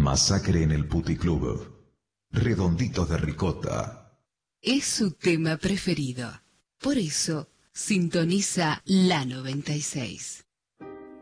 Masacre en el Puticlub. Redonditos de ricota. Es su tema preferido. Por eso, sintoniza la 96.